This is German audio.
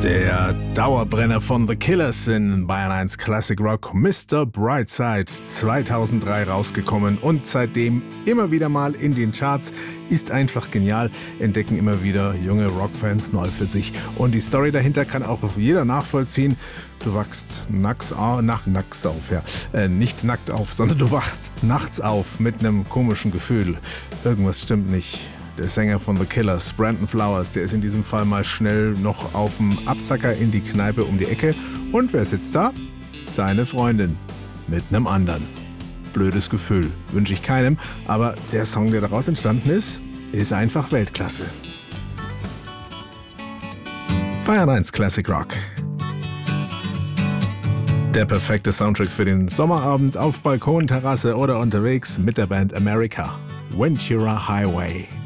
Der Dauerbrenner von The Killers in Bayern 1 Classic Rock, Mr. Brightside, 2003 rausgekommen und seitdem immer wieder mal in den Charts, ist einfach genial, entdecken immer wieder junge Rockfans neu für sich. Und die Story dahinter kann auch jeder nachvollziehen. Du wachst nachts auf, nicht nackt auf, sondern du wachst nachts auf mit einem komischen Gefühl. Irgendwas stimmt nicht. Der Sänger von The Killers, Brandon Flowers, der ist in diesem Fall mal schnell noch auf dem Absacker in die Kneipe um die Ecke. Und wer sitzt da? Seine Freundin. Mit einem anderen. Blödes Gefühl. Wünsche ich keinem. Aber der Song, der daraus entstanden ist einfach Weltklasse. Bayern 1 Classic Rock. Der perfekte Soundtrack für den Sommerabend auf Balkon, Terrasse oder unterwegs mit der Band America. Ventura Highway.